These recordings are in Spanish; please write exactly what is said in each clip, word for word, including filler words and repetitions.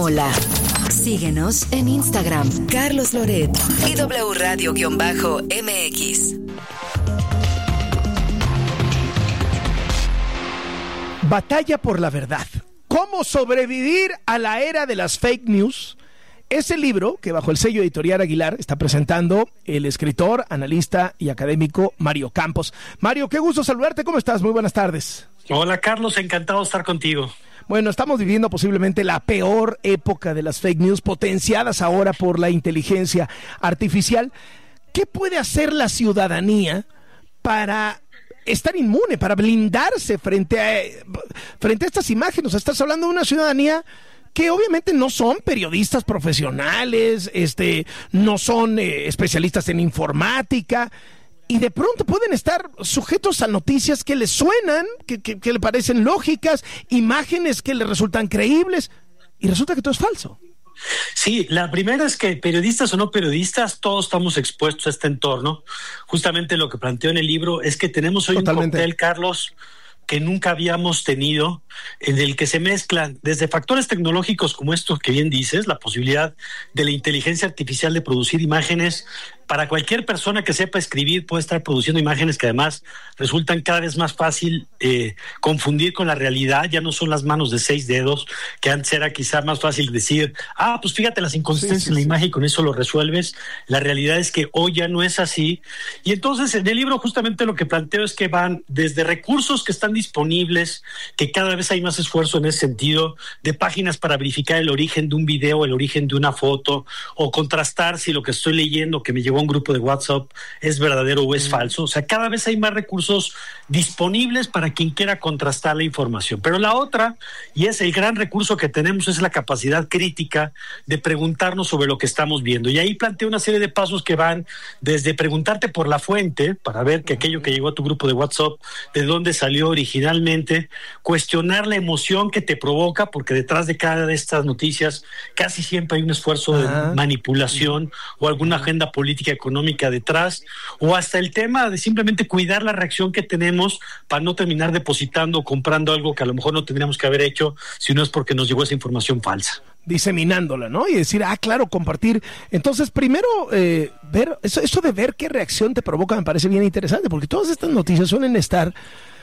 Mola. Síguenos en Instagram, Carlos Loret y W Radio-M X. Batalla por la verdad. ¿Cómo sobrevivir a la era de las fake news? Ese libro que bajo el sello editorial Aguilar está presentando el escritor, analista y académico Mario Campos. Mario, qué gusto saludarte. ¿Cómo estás? Muy buenas tardes. Hola, Carlos. Encantado de estar contigo. Bueno, estamos viviendo posiblemente la peor época de las fake news, potenciadas ahora por la inteligencia artificial. ¿Qué puede hacer la ciudadanía para estar inmune, para blindarse frente a, frente a estas imágenes? Estás hablando de una ciudadanía que obviamente no son periodistas profesionales, este, no son eh, especialistas en informática, y de pronto pueden estar sujetos a noticias que les suenan, que, que, que le parecen lógicas, imágenes que les resultan creíbles, y resulta que todo es falso. Sí, la primera es que periodistas o no periodistas, todos estamos expuestos a este entorno. Justamente lo que planteo en el libro es que tenemos hoy Totalmente. un cóctel, Carlos, que nunca habíamos tenido, en el que se mezclan desde factores tecnológicos como estos que bien dices, la posibilidad de la inteligencia artificial de producir imágenes. Para cualquier persona que sepa escribir puede estar produciendo imágenes que además resultan cada vez más fácil eh, confundir con la realidad. Ya no son las manos de seis dedos, que antes era quizá más fácil decir, ah, pues fíjate las inconsistencias sí, sí, en la sí. imagen y con eso lo resuelves. La realidad es que hoy ya no es así. Y entonces en el libro justamente lo que planteo es que van desde recursos que están disponibles, que cada vez hay más esfuerzo en ese sentido, de páginas para verificar el origen de un video, el origen de una foto, o contrastar si lo que estoy leyendo que me llegó un grupo de WhatsApp es verdadero o es mm. falso. O sea, cada vez hay más recursos disponibles para quien quiera contrastar la información. Pero la otra, y es el gran recurso que tenemos, es la capacidad crítica de preguntarnos sobre lo que estamos viendo. Y ahí planteo una serie de pasos que van desde preguntarte por la fuente, para ver que aquello que llegó a tu grupo de WhatsApp, de dónde salió originalmente, cuestionar la emoción que te provoca, porque detrás de cada de estas noticias casi siempre hay un esfuerzo Ajá. de manipulación o alguna agenda política económica detrás, o hasta el tema de simplemente cuidar la reacción que tenemos para no terminar depositando o comprando algo que a lo mejor no tendríamos que haber hecho si no es porque nos llegó esa información falsa. Diseminándola, ¿no? Y decir, ah, claro, compartir. Entonces, primero, eh, ver, eso, eso de ver qué reacción te provoca me parece bien interesante, porque todas estas noticias suelen estar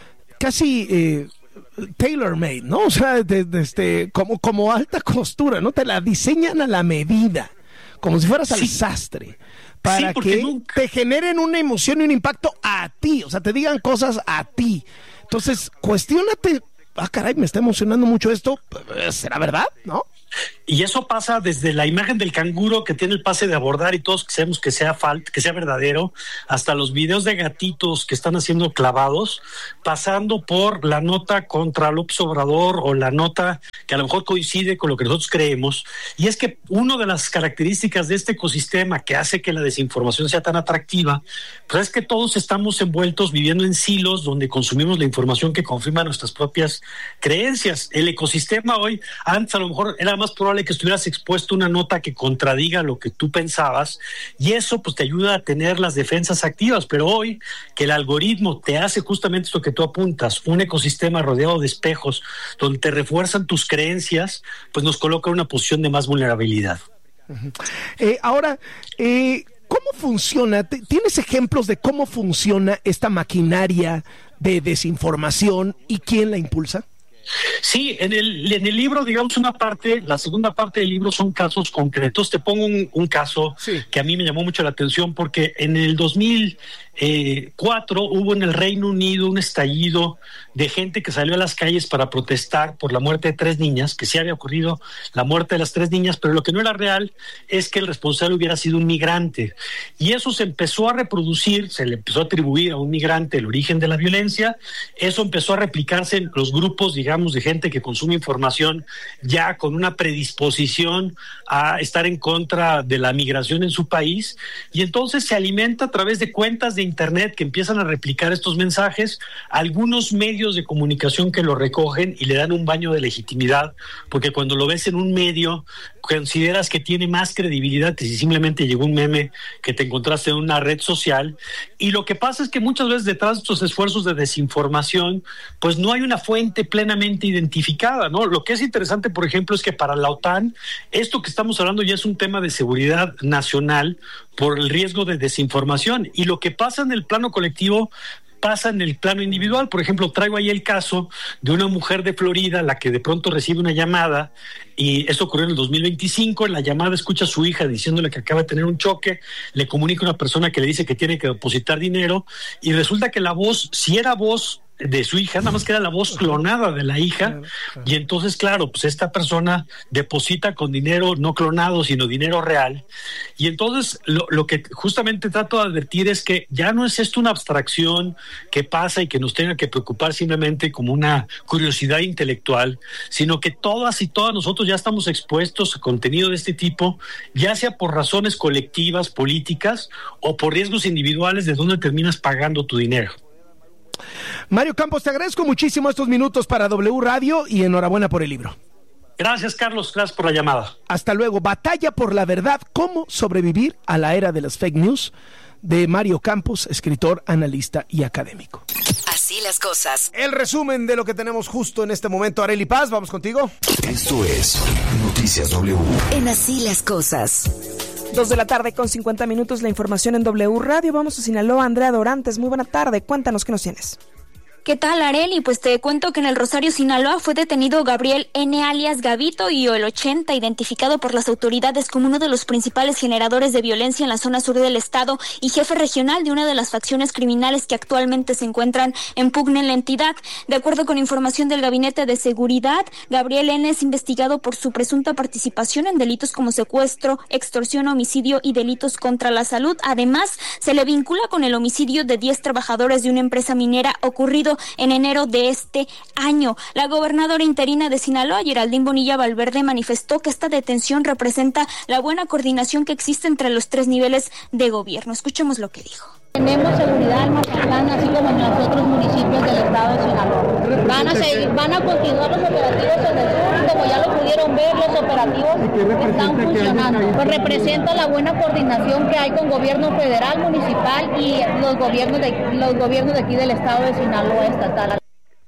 casi eh, tailor-made, ¿no? O sea, de, de este, como, como alta costura, ¿no? Te la diseñan a la medida, como si fueras sí. al sastre, para sí, que nunca... te generen una emoción y un impacto a ti, o sea, te digan cosas a ti. Entonces, cuestiónate, ah, caray, me está emocionando mucho esto, ¿será verdad? ¿No? Y eso pasa desde la imagen del canguro que tiene el pase de abordar y todos sabemos que sea fal- que sea verdadero, hasta los videos de gatitos que están haciendo clavados, pasando por la nota contra López Obrador o la nota que a lo mejor coincide con lo que nosotros creemos. Y es que una de las características de este ecosistema que hace que la desinformación sea tan atractiva, pues es que todos estamos envueltos viviendo en silos donde consumimos la información que confirma nuestras propias creencias. El ecosistema hoy, antes a lo mejor era más probable que estuvieras expuesto a una nota que contradiga lo que tú pensabas, y eso pues te ayuda a tener las defensas activas. Pero hoy que el algoritmo te hace justamente esto que tú apuntas, un ecosistema rodeado de espejos donde te refuerzan tus creencias, pues nos coloca en una posición de más vulnerabilidad. Uh-huh. Eh, ahora, eh, ¿cómo funciona? ¿Tienes ejemplos de cómo funciona esta maquinaria de desinformación y quién la impulsa? Sí, en el, en el libro, digamos, una parte, la segunda parte del libro son casos concretos. Te pongo un, un caso sí. que a mí me llamó mucho la atención, porque en el dos mil cuatro hubo en el Reino Unido un estallido de gente que salió a las calles para protestar por la muerte de tres niñas, que sí había ocurrido la muerte de las tres niñas, pero lo que no era real es que el responsable hubiera sido un migrante. Y eso se empezó a reproducir, se le empezó a atribuir a un migrante el origen de la violencia. Eso empezó a replicarse en los grupos, digamos, de gente que consume información ya con una predisposición a estar en contra de la migración en su país, y entonces se alimenta a través de cuentas de internet que empiezan a replicar estos mensajes, algunos medios de comunicación que lo recogen y le dan un baño de legitimidad, porque cuando lo ves en un medio consideras que tiene más credibilidad que si simplemente llegó un meme que te encontraste en una red social. Y lo que pasa es que muchas veces detrás de estos esfuerzos de desinformación, pues no hay una fuente plenamente identificada, ¿no? Lo que es interesante, por ejemplo, es que para la OTAN, esto que estamos hablando ya es un tema de seguridad nacional por el riesgo de desinformación. Y lo que pasa en el plano colectivo pasa en el plano individual. Por ejemplo, traigo ahí el caso de una mujer de Florida, la que de pronto recibe una llamada, y esto ocurrió en el dos mil veinticinco, en la llamada escucha a su hija diciéndole que acaba de tener un choque, le comunica a una persona que le dice que tiene que depositar dinero, y resulta que la voz, si era voz de su hija, nada más que era la voz clonada de la hija, claro, claro. Y entonces, claro, pues esta persona deposita con dinero no clonado, sino dinero real, y entonces lo, lo que justamente trato de advertir es que ya no es esto una abstracción que pasa y que nos tenga que preocupar simplemente como una curiosidad intelectual, sino que todas y todas nosotros ya estamos expuestos a contenido de este tipo, ya sea por razones colectivas, políticas, o por riesgos individuales de dónde terminas pagando tu dinero. Mario Campos, te agradezco muchísimo estos minutos para W Radio y enhorabuena por el libro. Gracias, Carlos, gracias por la llamada. Hasta luego. Batalla por la verdad, cómo sobrevivir a la era de las fake news, de Mario Campos, escritor, analista y académico. Así las cosas. El resumen de lo que tenemos justo en este momento. Arely Paz, vamos contigo. Esto es Noticias W. En Así las cosas. Dos de la tarde con cincuenta minutos, la información en W Radio. Vamos a Sinaloa. Andrea Dorantes, muy buena tarde. Cuéntanos qué nos tienes. ¿Qué tal, Arely? Pues te cuento que en el Rosario, Sinaloa, fue detenido Gabriel N. alias Gabito y el ochenta, identificado por las autoridades como uno de los principales generadores de violencia en la zona sur del estado y jefe regional de una de las facciones criminales que actualmente se encuentran en pugna en la entidad. De acuerdo con información del Gabinete de Seguridad, Gabriel N. es investigado por su presunta participación en delitos como secuestro, extorsión, homicidio y delitos contra la salud. Además, se le vincula con el homicidio de diez trabajadores de una empresa minera ocurrido en enero de este año. La gobernadora interina de Sinaloa, Geraldine Bonilla Valverde, manifestó que esta detención representa la buena coordinación que existe entre los tres niveles de gobierno. Escuchemos lo que dijo. Tenemos seguridad en Mazatlán, así como en los otros municipios del estado de Sinaloa. Van a seguir, van a continuar los operativos en el sur, como ya lo pudieron ver, los operativos están funcionando. Pues representa la buena coordinación que hay con gobierno federal, municipal y los gobiernos de los gobiernos de aquí del estado de Sinaloa estatal.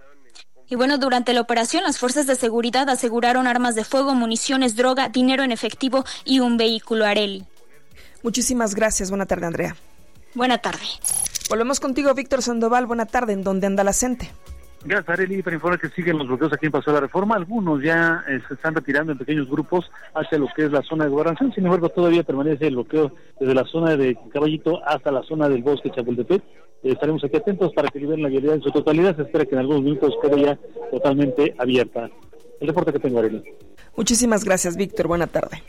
Y bueno, durante la operación, las fuerzas de seguridad aseguraron armas de fuego, municiones, droga, dinero en efectivo y un vehículo. Arely. Muchísimas gracias. Buena tarde, Andrea. Buena tarde. Volvemos contigo, Víctor Sandoval. Buena tarde. ¿En dónde anda la gente? Gracias, Arely. Para informar que siguen los bloqueos aquí en Paseo de la Reforma. Algunos ya eh, se están retirando en pequeños grupos hacia lo que es la zona de gobernación. Sin embargo, todavía permanece el bloqueo desde la zona de Caballito hasta la zona del Bosque Chapultepec. Eh, estaremos aquí atentos para que liberen la vialidad en su totalidad. Se espera que en algunos minutos quede ya totalmente abierta. El reporte que tengo, Arely. Muchísimas gracias, Víctor. Buena tarde.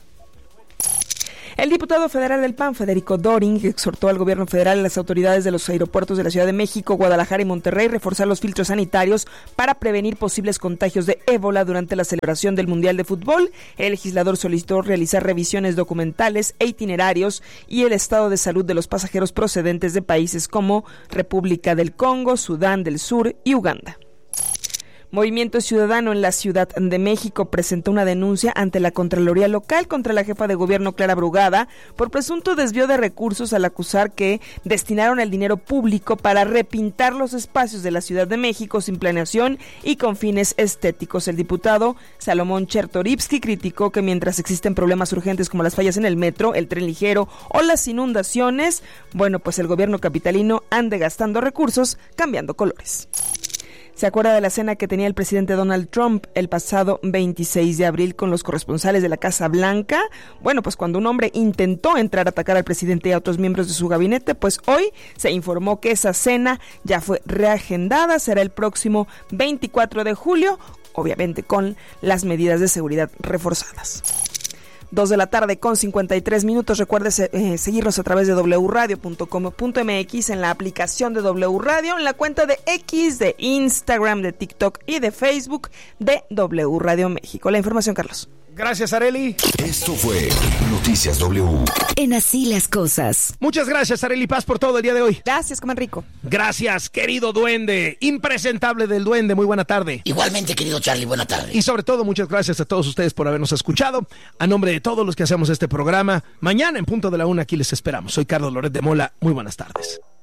El diputado federal del P A N, Federico Doring, exhortó al gobierno federal y a las autoridades de los aeropuertos de la Ciudad de México, Guadalajara y Monterrey reforzar los filtros sanitarios para prevenir posibles contagios de ébola durante la celebración del Mundial de Fútbol. El legislador solicitó realizar revisiones documentales e itinerarios y el estado de salud de los pasajeros procedentes de países como República del Congo, Sudán del Sur y Uganda. Movimiento Ciudadano en la Ciudad de México presentó una denuncia ante la Contraloría Local contra la jefa de gobierno Clara Brugada por presunto desvío de recursos al acusar que destinaron el dinero público para repintar los espacios de la Ciudad de México sin planeación y con fines estéticos. El diputado Salomón Chertorivsky criticó que mientras existen problemas urgentes como las fallas en el metro, el tren ligero o las inundaciones, bueno, pues el gobierno capitalino ande gastando recursos cambiando colores. ¿Se acuerda de la cena que tenía el presidente Donald Trump el pasado veintiséis de abril con los corresponsales de la Casa Blanca? Bueno, pues cuando un hombre intentó entrar a atacar al presidente y a otros miembros de su gabinete, pues hoy se informó que esa cena ya fue reagendada, será el próximo veinticuatro de julio, obviamente con las medidas de seguridad reforzadas. Dos de la tarde con cincuenta y tres minutos. Recuerde eh, seguirnos a través de doble u radio punto com punto m x, en la aplicación de W Radio, en la cuenta de X, de Instagram, de TikTok y de Facebook de W Radio México. La información, Carlos. Gracias, Arely. Esto fue Noticias W. En Así las Cosas. Muchas gracias, Arely Paz, por todo el día de hoy. Gracias, coman rico. Gracias, querido duende, impresentable del duende, muy buena tarde. Igualmente, querido Charlie, buena tarde. Y sobre todo, muchas gracias a todos ustedes por habernos escuchado. A nombre de todos los que hacemos este programa, mañana en punto de la una aquí les esperamos. Soy Carlos Loret de Mola, muy buenas tardes.